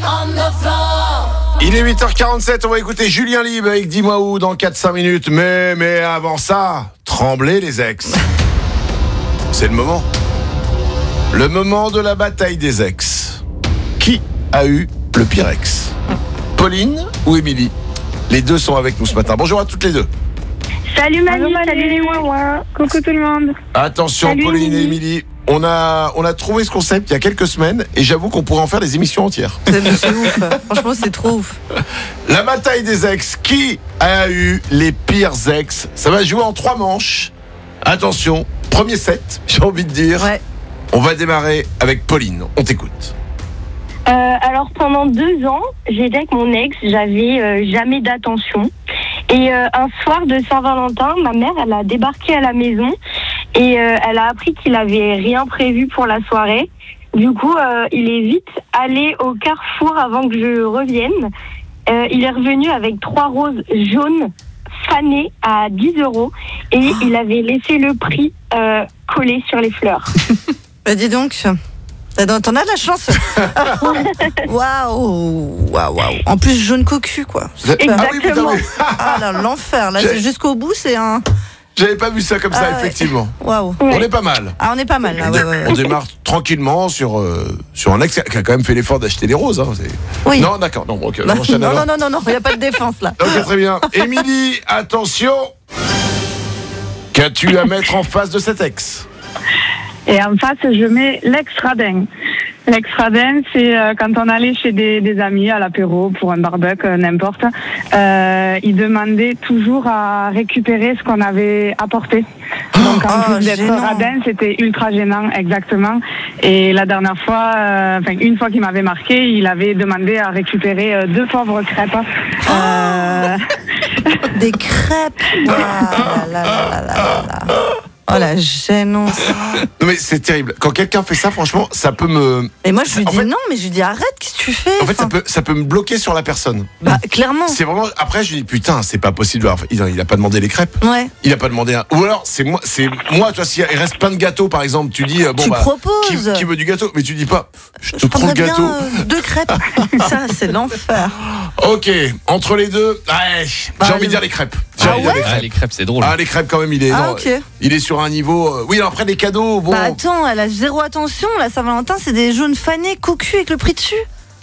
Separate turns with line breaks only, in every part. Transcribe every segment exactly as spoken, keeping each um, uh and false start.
Il est huit heures quarante-sept, on va écouter Julien Libre avec Dis-moi où dans quatre à cinq minutes. Mais, mais avant ça, tremblez les ex. C'est le moment. Le moment de la bataille des ex. Qui a eu le pire ex ? Pauline ou Émilie ? Les deux sont avec nous ce matin. Bonjour à toutes les deux.
Salut Manu,
Bonjour,
salut
Manu.
les ouin-ouin.
Coucou tout le monde.
Attention
Salut,
Pauline et
Émilie.
Émilie. On a, on a trouvé ce concept il y a quelques semaines et j'avoue qu'on pourrait en faire des émissions entières.
C'est, c'est ouf. Franchement, c'est trop ouf.
La bataille des ex. Qui a eu les pires ex ? Ça va se jouer en trois manches. Attention, premier set, j'ai envie de dire.
Ouais.
On va démarrer avec Pauline. On t'écoute.
Euh, alors pendant deux ans, j'étais avec mon ex, j'avais euh, jamais d'attention. Et euh, un soir de Saint-Valentin, ma mère, elle a débarqué à la maison et euh, elle a appris qu'il avait rien prévu pour la soirée. Du coup, euh, il est vite allé au Carrefour avant que je revienne. Euh, il est revenu avec trois roses jaunes fanées à dix euros et il avait laissé le prix euh, collé sur les fleurs.
Bah dis donc, t'en t'en as de la chance. Waouh, waouh, waouh. En plus jaune cocu quoi.
Exactement.
Ah oui, putain, oui.
Ah là, l'enfer. Là,
J'ai-
c'est jusqu'au bout, c'est un.
J'avais pas vu ça comme ça,
Ah ouais.
effectivement.
Waouh.
On est pas mal.
Ah, on est pas mal là.
on,
Ouais,
dé-
ouais,
on
ouais.
démarre tranquillement sur, euh, sur un ex qui a quand même fait l'effort d'acheter des roses. Hein. C'est...
Oui.
Non, d'accord. Non, bon, ok,
Non,
on enchaîne
non,
alors.
non, non, non, non, il n'y a pas de défense là.
Ok, très bien. Émilie, attention. Qu'as-tu à mettre en face de cet ex ?
Et en face, je mets l'ex-radin. L'ex-radin, c'est euh, quand on allait chez des, des amis à l'apéro pour un barbecue, euh, n'importe. Euh, ils demandaient toujours à récupérer ce qu'on avait apporté. Donc en
Oh,
plus d'être
gênant.
radin, c'était ultra gênant, exactement. Et la dernière fois, euh, enfin une fois qu'il m'avait marqué, il avait demandé à récupérer euh, deux pauvres crêpes. Euh,
Des crêpes. Ah, là, là, là, là, là, là. Oh la gênance.
Non, mais c'est terrible. Quand quelqu'un fait ça, franchement, ça peut me.
Et moi je lui
En
dis
fait-
non, mais je lui dis arrête, qu'est-ce que tu fais
En fait, ça
Enfin,
peut, ça peut me bloquer sur la personne.
Bah clairement.
C'est vraiment. Après, je lui dis putain, c'est pas possible. Alors, Il a, il a pas demandé les crêpes.
Ouais.
Il a pas demandé un. Ou alors, c'est moi, c'est moi. Toi, s'il reste plein de gâteaux, par exemple, tu dis euh, bon
Tu
bah.
proposes.
Qui, qui veut du gâteau ? Mais tu dis pas. Je te
Je
prends le
prendrais
gâteau.
bien euh, deux crêpes. Ça c'est l'enfer.
Ok. Entre les deux, ouais, j'ai
Bah,
envie de
le-
dire les crêpes. J'ai
Ah
envie de dire
ouais
les
Ah,
crêpes.
les crêpes, c'est drôle.
Ah, les crêpes quand même, il est.
Ah
non,
ok.
Il est sur un niveau. euh, Oui, alors après les cadeaux, bon.
Bah attends, elle a zéro attention. La Saint-Valentin, c'est des jaunes fanés, cocus avec le prix dessus.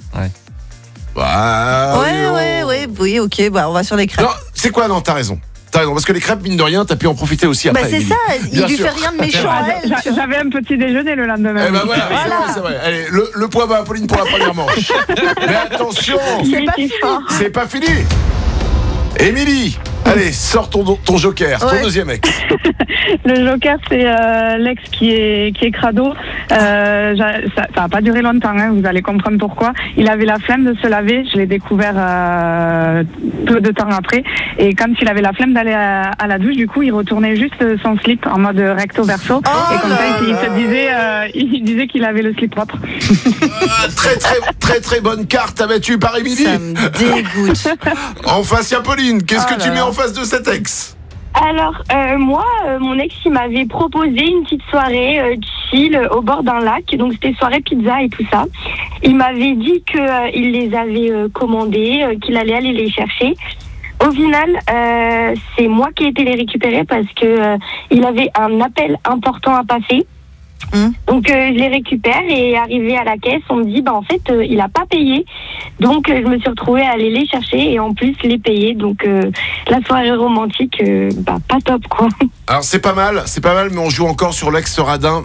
Bah,
ouais,
oui,
ouais,
on-
ouais, oui, ok, bah on va sur les crêpes.
Non, c'est quoi ? Non, t'as raison. T'as raison. Parce que les crêpes, mine de rien, t'as pu en profiter aussi
bah
après.
c'est
Émilie.
ça, il
Bien
lui
sûr.
fait rien de méchant à elle.
j'a-
tu vois.
J'avais un petit déjeuner le lendemain.
Eh ben voilà, c'est
Voilà.
vrai, c'est vrai. Allez, le, le point va à Pauline pour la première manche. Mais attention,
C'est
Il
pas
était
fini.
fort.
c'est pas fini. Émilie, allez, sors ton, ton joker, ton
Ouais.
deuxième ex.
Le joker, c'est euh, l'ex qui est, qui est crado. Euh, j'a- ça n'a pas duré longtemps, hein, vous allez comprendre pourquoi. Il avait la flemme de se laver, je l'ai découvert euh, peu de temps après. Et quand il avait la flemme d'aller à, à la douche, du coup, il retournait juste son slip en mode recto verso.
Oh
et comme
là
ça, il, il
là.
se disait, euh, il disait qu'il avait le slip propre.
Ah, très très très très bonne carte abattue par Émilie.
Ça me dégoûte.
En face, il y a Pauline. Qu'est-ce
Oh
que
là
tu mets
là.
en face de cet ex ?
Alors, euh, moi, euh, mon ex, il m'avait proposé une petite soirée euh, chill euh, au bord d'un lac. Donc, c'était soirée pizza et tout ça. Il m'avait dit qu'il les avait euh, commandés, euh, qu'il allait aller les chercher. Au final, euh, c'est moi qui ai été les récupérer parce que euh, il avait un appel important à passer.
Hum.
Donc, euh, je les récupère et arrivé à la caisse, on me dit, bah en fait, euh, il a pas payé. Donc, euh, je me suis retrouvée à aller les chercher et en plus les payer. Donc, euh, la soirée romantique, euh, bah pas top quoi.
Alors c'est pas mal, c'est pas mal, mais on joue encore sur l'ex radin.